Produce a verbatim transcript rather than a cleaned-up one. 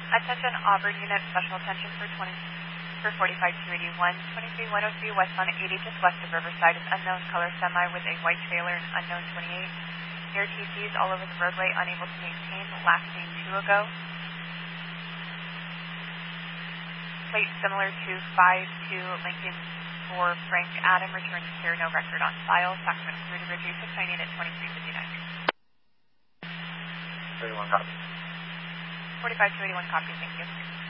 Attention Auburn Unit, special attention for twenty for forty-five two eighty-one, twenty-three one oh three westbound eighty just west of Riverside is unknown color semi with a white trailer and unknown twenty-eight. Near T Cs all over the roadway, unable to maintain, last seen two ago. Plate similar to five two Lincoln for Frank Adam, returning here, no record on file. Sacramento Security Bridge six ninety-eight at twenty-three fifty-nine. thirty-one copy. forty-five two eighty-one copy, thank you.